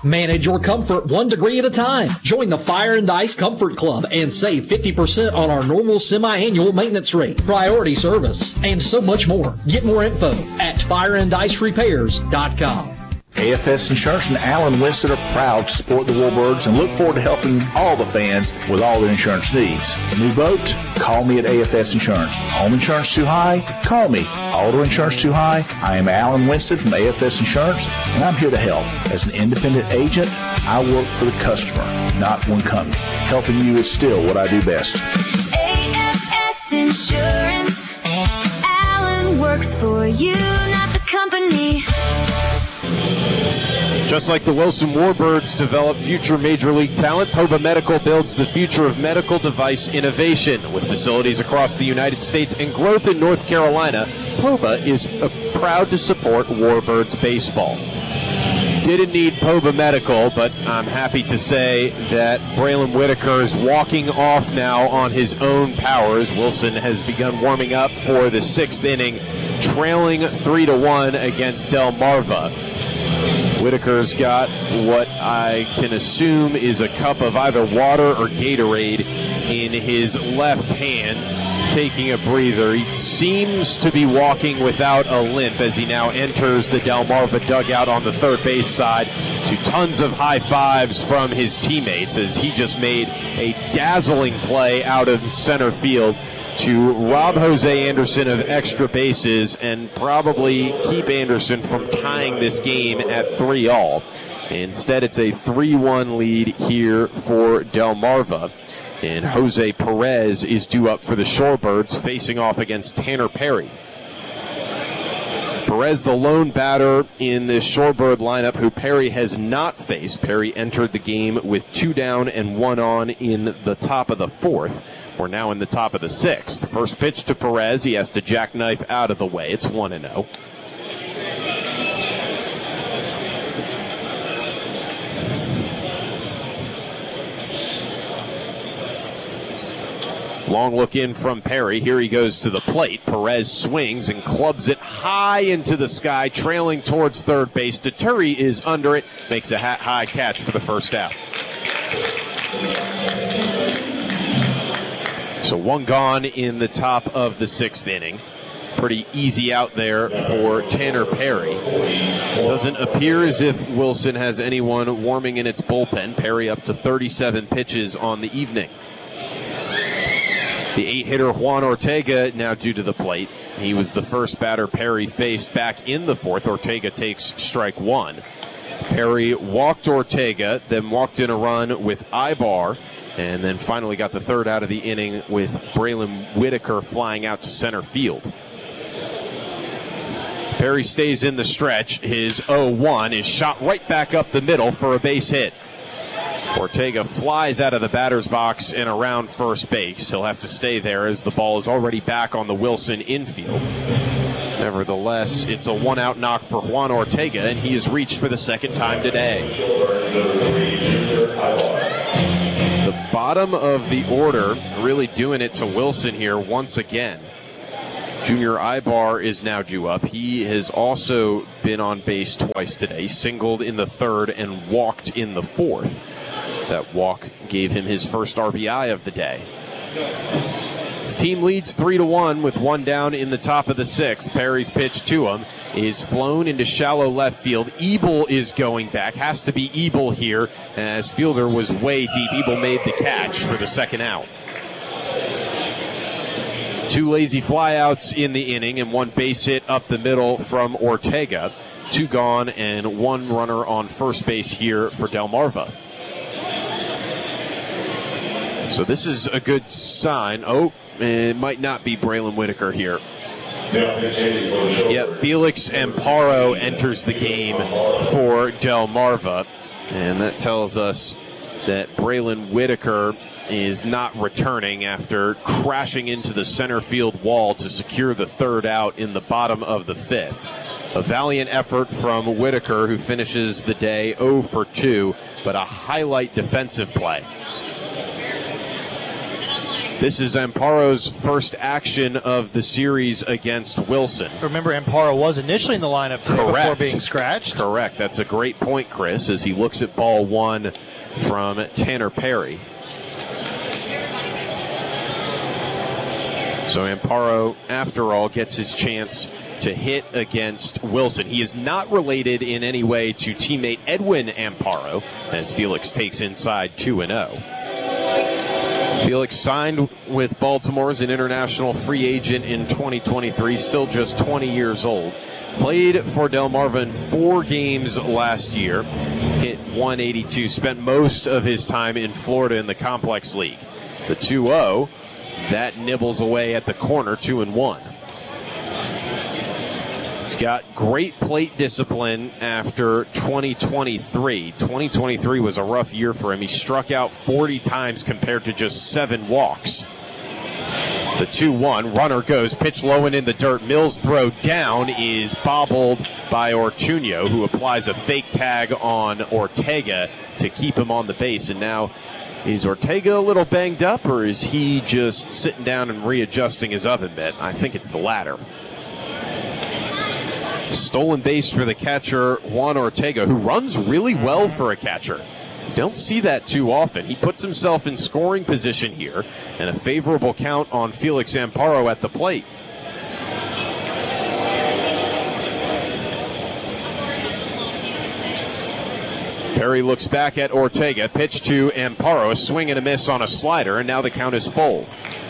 Manage your comfort 1 degree at a time. Join the Fire and Ice Comfort Club and save 50% on our normal semi-annual maintenance rate, priority service, and so much more. Get more info at fireandIceRepairs.com. AFS Insurance and Alan Winston are proud to support the Warbirds and look forward to helping all the fans with all their insurance needs. New boat? Call me at AFS Insurance. Home insurance too high? Call me. Auto insurance too high? I am Alan Winston from AFS Insurance, and I'm here to help. As an independent agent, I work for the customer, not one company. Helping you is still what I do best. AFS Insurance. Alan works for you, not the company. Just like the Wilson Warbirds develop future Major League talent, Poba Medical builds the future of medical device innovation. With facilities across the United States and growth in North Carolina, Poba is proud to support Warbirds baseball. Didn't need Poba Medical, but I'm happy to say that Braylon Whitaker is walking off now on his own powers. Wilson has begun warming up for the 6th inning, trailing 3-1 against Delmarva. Whitaker's got what I can assume is a cup of either water or Gatorade in his left hand, taking a breather. He seems to be walking without a limp as he now enters the Delmarva dugout on the third base side, to tons of high fives from his teammates as he just made a dazzling play out of center field to rob Jose Anderson of extra bases and probably keep Anderson from tying this game at 3-all. Instead, it's a 3-1 lead here for Delmarva. And Jose Perez is due up for the Shorebirds, facing off against Tanner Perry. Perez, the lone batter in this Shorebird lineup, who Perry has not faced. Perry entered the game with 2 down and 1 on in the top of the 4th. We're now in the top of the 6th. First pitch to Perez. He has to jackknife out of the way. It's 1-0. Long look in from Perry. Here he goes to the plate. Perez swings and clubs it high into the sky, trailing towards third base. Deturi is under it, makes a high catch for the first out. So 1 gone in the top of the 6th inning. Pretty easy out there for Tanner Perry. It doesn't appear as if Wilson has anyone warming in its bullpen. Perry up to 37 pitches on the evening. The 8-hitter Juan Ortega now due to the plate. He was the first batter Perry faced back in the 4th. Ortega takes strike 1. Perry walked Ortega, then walked in a run with Ibar, and then finally got the 3rd out of the inning with Braylon Whitaker flying out to center field. Perry stays in the stretch. His 0-1 is shot right back up the middle for a base hit. Ortega flies out of the batter's box and around first base. He'll have to stay there as the ball is already back on the Wilson infield. Nevertheless, it's a 1-out knock for Juan Ortega, and he has reached for the 2nd time today. The bottom of the order really doing it to Wilson here once again. Junior Ibar is now due up. He has also been on base twice today, singled in the 3rd and walked in the 4th. That walk gave him his first RBI of the day. His team leads 3-1 with 1 down in the top of the 6th. Perry's pitch to him is flown into shallow left field. Ebel is going back. Has to be Ebel here, as fielder was way deep. Ebel made the catch for the 2nd out. 2 lazy flyouts in the inning and 1 base hit up the middle from Ortega. 2 gone and 1 runner on first base here for Delmarva. So this is a good sign. Oh, it might not be Braylon Whitaker here. Yep, Felix Amparo enters the game for Delmarva. And that tells us that Braylon Whitaker is not returning after crashing into the center field wall to secure the 3rd out in the bottom of the 5th. A valiant effort from Whitaker, who finishes the day 0 for 2, but a highlight defensive play. This is Amparo's first action of the series against Wilson. Remember, Amparo was initially in the lineup today before being scratched. Correct. That's a great point, Chris, as he looks at ball one from Tanner Perry. So Amparo, after all, gets his chance to hit against Wilson. He is not related in any way to teammate Edwin Amparo, as Felix takes inside 2-0. Felix signed with Baltimore as an international free agent in 2023, still just 20 years old. Played for Delmarva in 4 games last year, hit 182, spent most of his time in Florida in the Complex League. The 2-0, that nibbles away at the corner, 2-1. He's got great plate discipline after 2023. 2023 was a rough year for him. He struck out 40 times compared to just 7 walks. The 2-1, runner goes, pitch low and in the dirt. Mills' throw down is bobbled by Ortuño, who applies a fake tag on Ortega to keep him on the base. And now, is Ortega a little banged up, or is he just sitting down and readjusting his oven mitt? I think it's the latter. Stolen base for the catcher, Juan Ortega, who runs really well for a catcher. Don't see that too often. He puts himself in scoring position here, and a favorable count on Felix Amparo at the plate. Perry looks back at Ortega, pitch to Amparo, a swing and a miss on a slider, and now the count is full.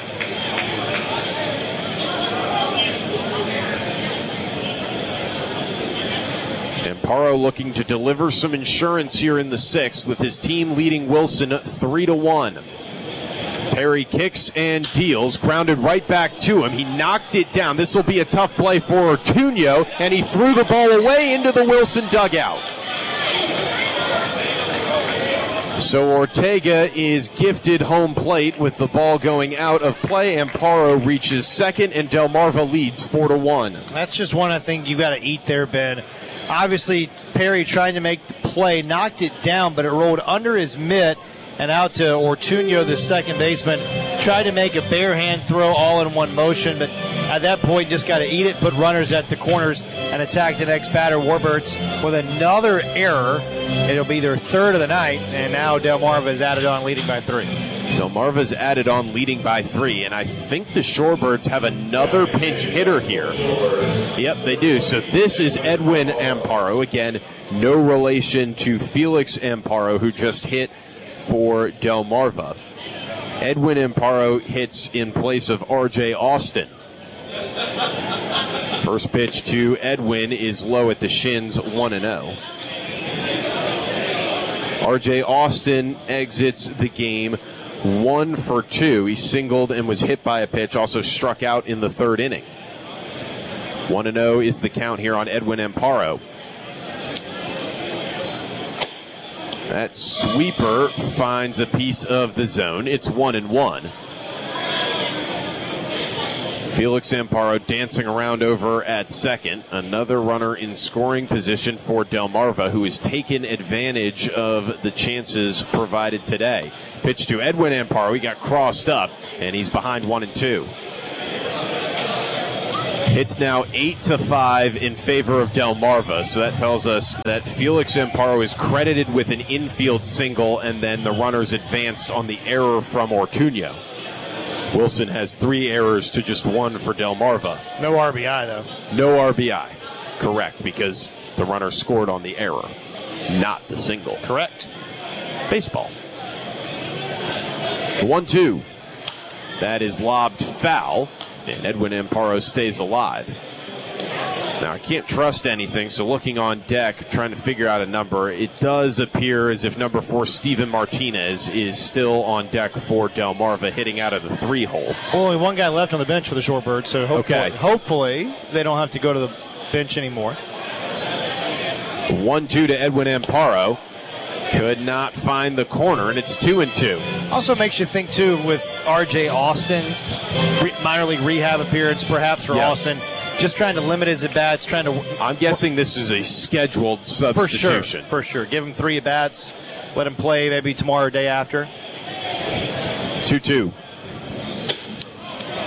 Amparo looking to deliver some insurance here in the 6th, with his team leading Wilson 3-1. Perry kicks and deals, grounded right back to him. He knocked it down. This will be a tough play for Ortuño, and he threw the ball away into the Wilson dugout. So Ortega is gifted home plate with the ball going out of play. Amparo reaches second, and Delmarva leads 4-1. That's just one I think you got to eat there, Ben. Obviously, Perry tried to make the play, knocked it down, but it rolled under his mitt and out to Ortuño, the second baseman. Tried to make a bare hand throw all in one motion, but at that point, just got to eat it, put runners at the corners, and attack the next batter. Warbirds with another error. It'll be their 3rd of the night, and now Delmarva is added on, leading by 3. Delmarva's added on, leading by 3, and I think the Shorebirds have another pinch hitter here. Yep, they do. So this is Edwin Amparo. Again, no relation to Felix Amparo, who just hit for Delmarva. Edwin Amparo hits in place of R.J. Austin. First pitch to Edwin is low at the shins, 1-0. R.J. Austin exits the game 1 for 2. He singled and was hit by a pitch, also struck out in the 3rd inning. 1-0 is the count here on Edwin Amparo. That sweeper finds a piece of the zone. It's 1-1. Felix Amparo dancing around over at second. Another runner in scoring position for Delmarva, who has taken advantage of the chances provided today. Pitch to Edwin Amparo. He got crossed up, and he's behind 1-2. It's now 8-5 in favor of Delmarva, so that tells us that Felix Amparo is credited with an infield single, and then the runners advanced on the error from Ortuño. Wilson has 3 errors to just 1 for Delmarva. No RBI, though. No RBI. Correct, because the runner scored on the error, not the single. Correct. Baseball. 1-2. That is lobbed foul, and Edwin Amparo stays alive. Now, I can't trust anything, so looking on deck, trying to figure out a number, it does appear as if number 4, Steven Martinez, is still on deck for Delmarva, hitting out of the 3-hole. Well, only one guy left on the bench for the Shorebirds, so hopefully they don't have to go to the bench anymore. 1-2 to Edwin Amparo. Could not find the corner, and it's 2-2. Also makes you think, too, with R.J. Austin, minor league rehab appearance perhaps for Austin. Just trying to limit his at-bats, I'm guessing this is a scheduled substitution. For sure. Give him 3 at-bats. Let him play maybe tomorrow or day after. 2-2.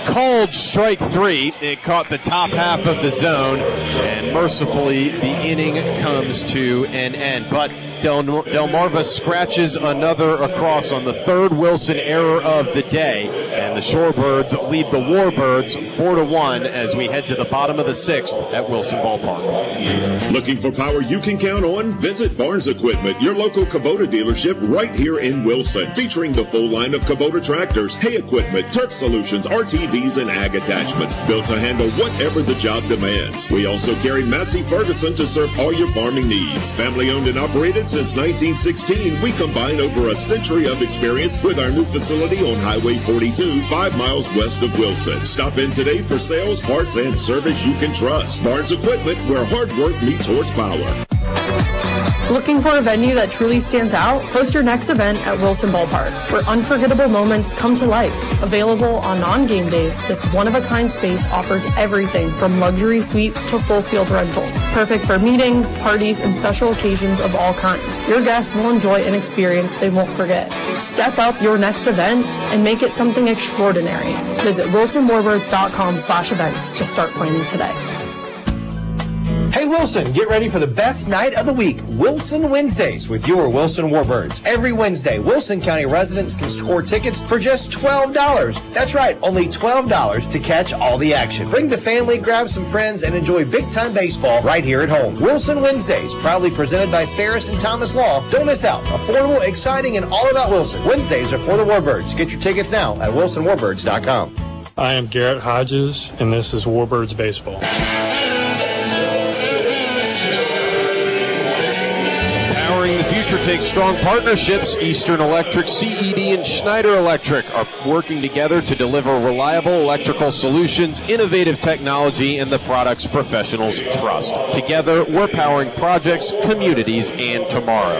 called strike three. It caught the top half of the zone, and mercifully the inning comes to an end. But Delmarva scratches another across on the third Wilson error of the day, and the Shorebirds lead the Warbirds 4-1 as we head to the bottom of the sixth at Wilson Ballpark. Looking for power you can count on? Visit Barnes Equipment, your local Kubota dealership right here in Wilson, featuring the full line of Kubota tractors, hay equipment, turf solutions, RTVs, and ag attachments, built to handle whatever the job demands. We also carry Massey Ferguson to serve all your farming needs. Family owned and operated since 1916, we combine over a century of experience with our new facility on Highway 42, 5 miles west of Wilson. Stop in today for sales, parts, and service you can trust. Barnes Equipment, where hard work meets horsepower. Looking for a venue that truly stands out? Host your next event at Wilson Ballpark, where unforgettable moments come to life. Available on non-game days, this one-of-a-kind space offers everything from luxury suites to full field rentals. Perfect for meetings, parties, and special occasions of all kinds. Your guests will enjoy an experience they won't forget. Step up your next event and make it something extraordinary. Visit wilsonwarbirds.com/events to start planning today. Hey Wilson, get ready for the best night of the week, Wilson Wednesdays, with your Wilson Warbirds. Every Wednesday, Wilson County residents can score tickets for just $12. That's right, only $12 to catch all the action. Bring the family, grab some friends, and enjoy big-time baseball right here at home. Wilson Wednesdays, proudly presented by Ferris and Thomas Law. Don't miss out. Affordable, exciting, and all about Wilson. Wednesdays are for the Warbirds. Get your tickets now at wilsonwarbirds.com. I am Garrett Hodges, and this is Warbirds Baseball. The future takes strong partnerships. Eastern Electric, CED, and Schneider Electric are working together to deliver reliable electrical solutions, innovative technology, and the products professionals trust. Together, we're powering projects, communities, and tomorrow.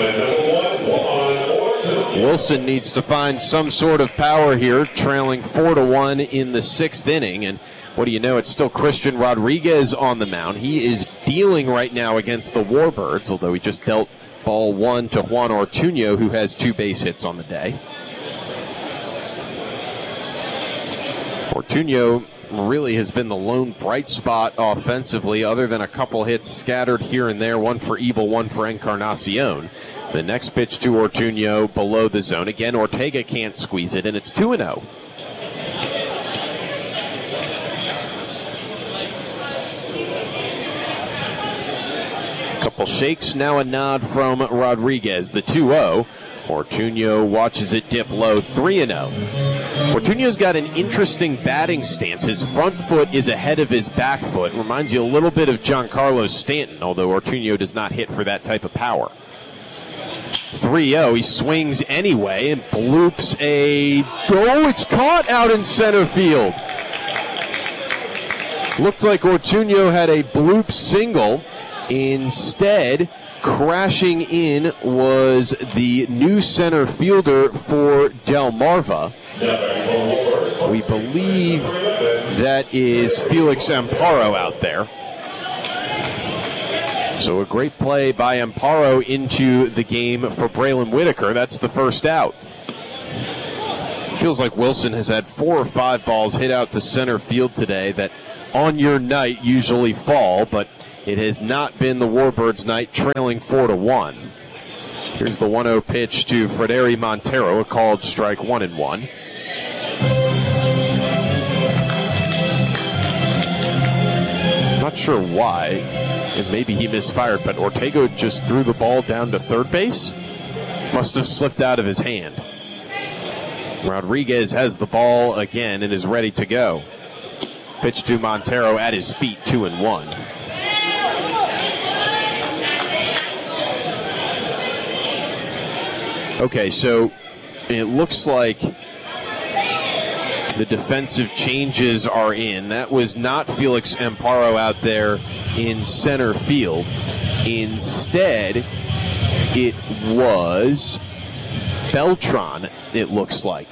Wilson needs to find some sort of power here, trailing 4-1 in the sixth inning, and what do you know, it's still Christian Rodriguez on the mound. He is dealing right now against the Warbirds, although he just dealt ball one to Juan Ortuño, who has 2 base hits on the day. Ortuño really has been the lone bright spot offensively, other than a couple hits scattered here and there, one for Ebel, one for Encarnacion. The next pitch to Ortuño below the zone. Again, Ortega can't squeeze it, and it's 2-0. Couple shakes, now a nod from Rodriguez. The 2-0. Ortuño watches it dip low, 3-0. Ortuño's got an interesting batting stance. His front foot is ahead of his back foot. Reminds you a little bit of Giancarlo Stanton, although Ortuño does not hit for that type of power. 3-0. He swings anyway and bloops a... Oh, it's caught out in center field. Looked like Ortuño had a bloop single. Instead, crashing in was the new center fielder for Delmarva. We believe that is Felix Amparo out there. So a great play by Amparo into the game for Braylon Whitaker. That's the first out. Feels like Wilson has had 4 or 5 balls hit out to center field today that on your night usually fall, but it has not been the Warbirds' night, trailing 4-1. Here's the 1-0 pitch to Frederi Montero, a called strike 1-1. Not sure why, and maybe he misfired, but Ortega just threw the ball down to third base. Must have slipped out of his hand. Rodriguez has the ball again and is ready to go. Pitch to Montero at his feet, 2-1. Okay, so it looks like the defensive changes are in. That was not Felix Amparo out there in center field. Instead, it was Beltran, it looks like.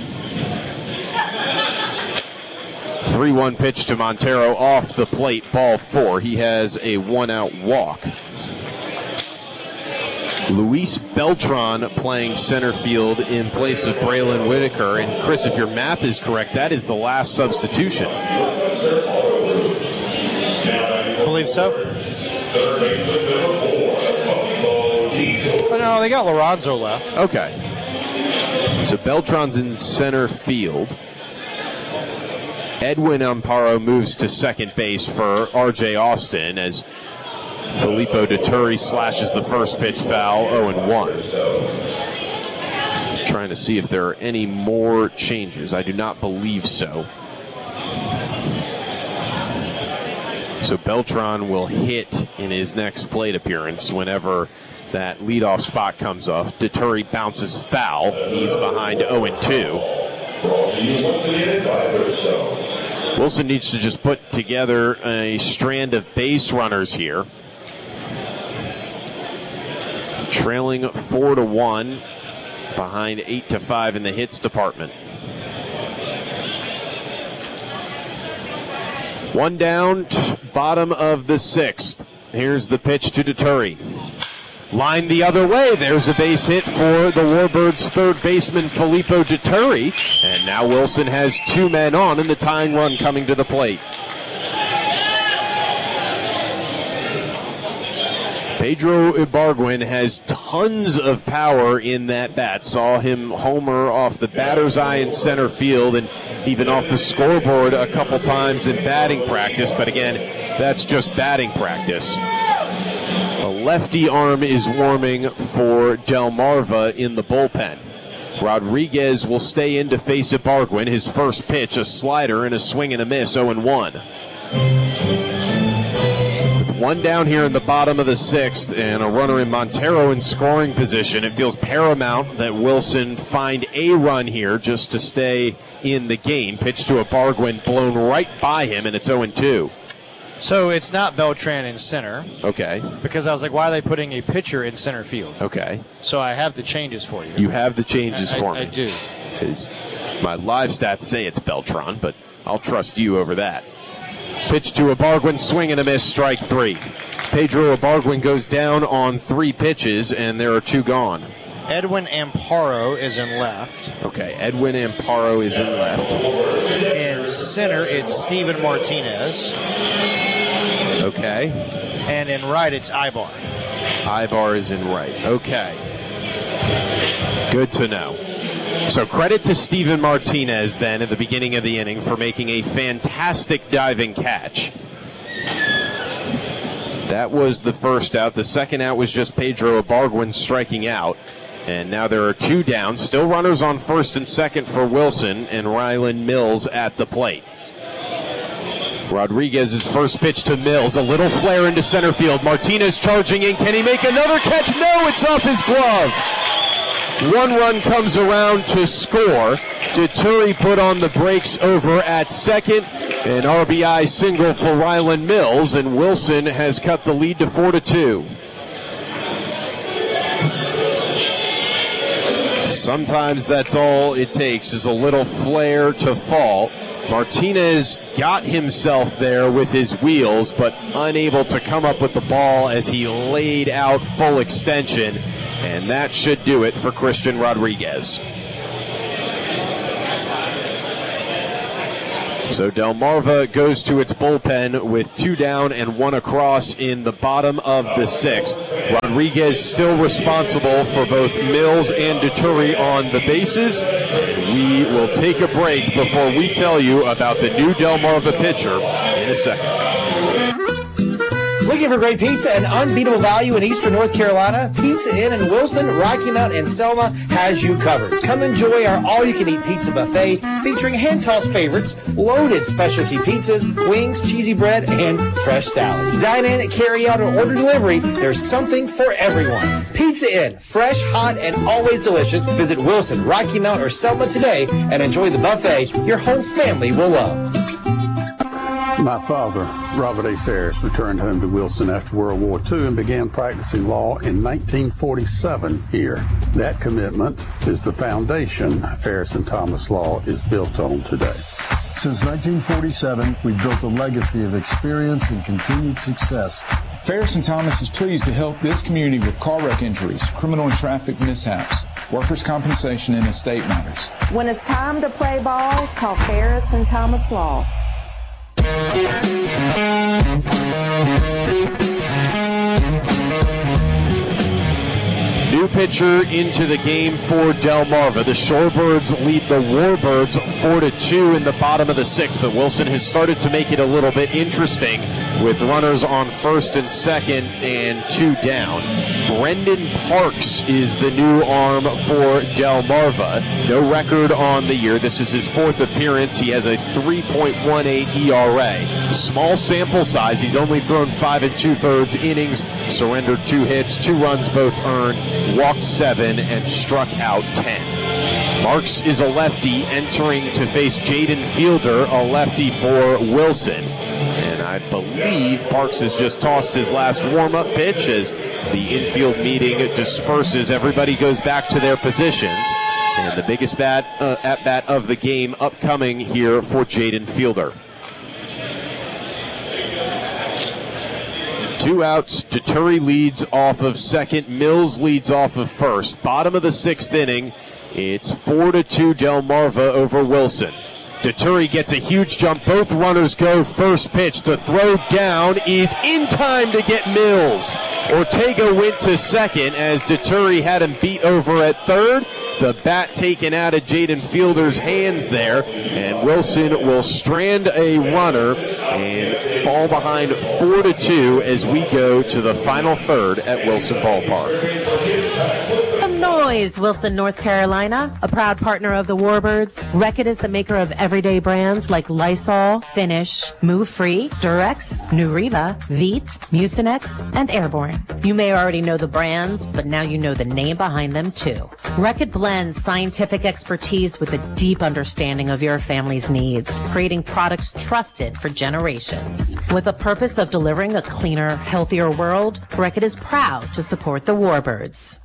3-1 pitch to Montero off the plate, ball 4. He has a 1-out walk. Luis Beltran playing center field in place of Braylon Whitaker. And Chris, if your math is correct, that is the last substitution. I believe so. Oh, no, they got Lorenzo left. Okay. So Beltran's in center field. Edwin Amparo moves to second base for R.J. Austin as Filippo Deturi slashes the first pitch foul, 0-1. Trying to see if there are any more changes. I do not believe so. So Beltran will hit in his next plate appearance whenever that leadoff spot comes off. Deturi bounces foul. He's behind 0-2. Wilson needs to just put together a strand of base runners here. Trailing 4-1, behind 8-5 in the hits department. One down, bottom of the sixth. Here's the pitch to Deturi. Line the other way. There's a base hit for the Warbirds' third baseman, Filippo Deturi. And now Wilson has two men on, and the tying run coming to the plate. Pedro Ibargüen has tons of power in that bat. Saw him homer off the batter's eye in center field and even off the scoreboard a couple times in batting practice. But again, that's just batting practice. A lefty arm is warming for Delmarva in the bullpen. Rodriguez will stay in to face Ibargüen. His first pitch, a slider and a swing and a miss, 0-1. One down here in the bottom of the sixth and a runner in Montero in scoring position. It feels paramount that Wilson find a run here just to stay in the game. Pitch to Ibargüen, blown right by him, and it's 0-2. So it's not Beltran in center. Okay. Because I was like, why are they putting a pitcher in center field? Okay. So I have the changes for you. You have the changes for me. I do. Because my live stats say it's Beltran, but I'll trust you over that. Pitch to Ibargüen, swing and a miss, strike three. Pedro Ibargüen goes down on three pitches, and there are two gone. Edwin Amparo is in left. Okay, Edwin Amparo is in left. In center, it's Steven Martinez. Okay. And in right, it's Ibar. Ibar is in right. Okay. Good to know. So credit to Steven Martinez then at the beginning of the inning for making a fantastic diving catch. That was the first out. The second out was just Pedro Ibargüen striking out. And now there are two down. Still runners on first and second for Wilson and Rylan Mills at the plate. Rodriguez's first pitch to Mills. A little flare into center field. Martinez charging in. Can he make another catch? No, it's off his glove. One run comes around to score. Deturi put on the brakes over at second. An RBI single for Rylan Mills, and Wilson has cut the lead to 4-2. Sometimes that's all it takes is a little flare to fall. Martinez got himself there with his wheels, but unable to come up with the ball as he laid out full extension. And that should do it for Christian Rodriguez. So Delmarva goes to its bullpen with two down and one across in the bottom of the sixth. Rodriguez still responsible for both Mills and Deturi on the bases. And we will take a break before we tell you about the new Delmarva pitcher in a second. Looking for great pizza and unbeatable value in Eastern North Carolina? Pizza Inn in Wilson, Rocky Mount, and Selma has you covered. Come enjoy our all-you-can-eat pizza buffet featuring hand-tossed favorites, loaded specialty pizzas, wings, cheesy bread, and fresh salads. Dine in, carry out, or order delivery. There's something for everyone. Pizza Inn, fresh, hot, and always delicious. Visit Wilson, Rocky Mount, or Selma today and enjoy the buffet your whole family will love. My father, Robert A. Ferris, returned home to Wilson after World War II and began practicing law in 1947 here. That commitment is the foundation Ferris and Thomas Law is built on today. Since 1947, we've built a legacy of experience and continued success Ferris and Thomas is pleased to help this community with car wreck injuries, criminal and traffic mishaps, workers' compensation, and estate matters. When it's time to play ball, call Ferris and Thomas Law. New pitcher into the game for Delmarva. The Shorebirds lead the Warbirds 4-2 in the bottom of the sixth, but Wilson has started to make it a little bit interesting with runners on first and second and 2 down. Brendan Parks is the new arm for Delmarva. No record on the year. This is his 4th appearance. He has a 3.18 ERA. Small sample size. He's only thrown 5 2/3 innings, surrendered 2 hits, 2 runs both earned, walked 7, and struck out 10. Marks is a lefty entering to face Jaden Fielder, a lefty for Wilson. And I believe Parks has just tossed his last warm-up pitch as the infield meeting disperses. Everybody goes back to their positions. And the biggest at-bat of the game upcoming here for Jaden Fielder. 2 outs. Deturi leads off of second. Mills leads off of first. Bottom of the 6th inning. It's 4-2 Delmarva over Wilson. Deturi gets a huge jump. Both runners go. First pitch. The throw down is in time to get Mills. Ortega went to second as Deturi had him beat over at third. The bat taken out of Jaden Fielder's hands there, and Wilson will strand a runner and fall behind 4-2 as we go to the final third at Wilson Ballpark. Noise, Wilson, North Carolina, a proud partner of the Warbirds. Reckitt is the maker of everyday brands like Lysol, Finish, Move Free, Durex, Nuriva, Veet, Mucinex, and Airborne. You may already know the brands, but now you know the name behind them too. Reckitt blends scientific expertise with a deep understanding of your family's needs, creating products trusted for generations. With the purpose of delivering a cleaner, healthier world, Reckitt is proud to support the Warbirds.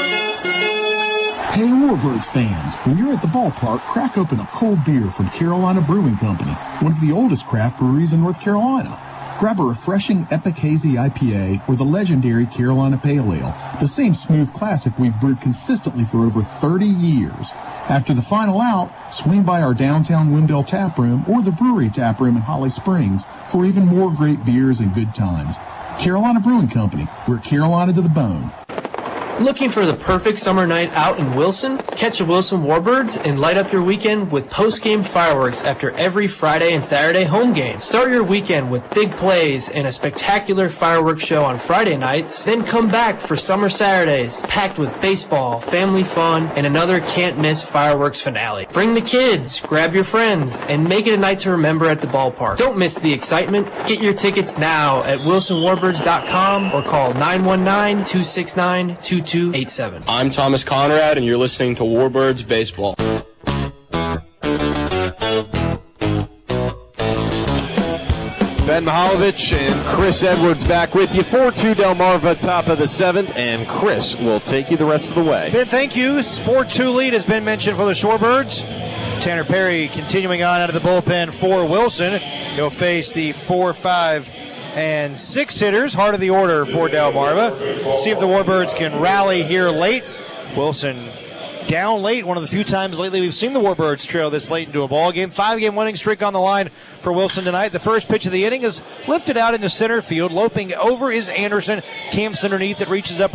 Hey Warbirds fans, when you're at the ballpark, crack open a cold beer from Carolina Brewing Company, one of the oldest craft breweries in North Carolina. Grab a refreshing Epic Hazy IPA or the legendary Carolina Pale Ale, the same smooth classic we've brewed consistently for over 30 years. After the final out, swing by our downtown Wendell Tap Room or the brewery tap room in Holly Springs for even more great beers and good times. Carolina Brewing Company, we're Carolina to the bone. Looking for the perfect summer night out in Wilson? Catch the Wilson Warbirds and light up your weekend with post-game fireworks after every Friday and Saturday home game. Start your weekend with big plays and a spectacular fireworks show on Friday nights. Then come back for summer Saturdays, packed with baseball, family fun, and another can't-miss fireworks finale. Bring the kids, grab your friends, and make it a night to remember at the ballpark. Don't miss the excitement. Get your tickets now at wilsonwarbirds.com or call 919-269-2287. I'm Thomas Conrad, and you're listening to Warbirds Baseball. Ben Mihaljevic and Chris Edwards back with you. 4-2 Delmarva, top of the 7th, and Chris will take you the rest of the way. Ben, thank you. 4-2 lead has been mentioned for the Shorebirds. Tanner Perry continuing on out of the bullpen for Wilson. He'll face the 4, 5, and 6 hitters, heart of the order for Delmarva. See if the Warbirds can rally here late. Wilson down late, one of the few times lately we've seen the Warbirds trail this late into a ball game. 5-game winning streak on the line for Wilson tonight. The first pitch of the inning is lifted out into center field. Loping over is Anderson. Camps underneath. It reaches up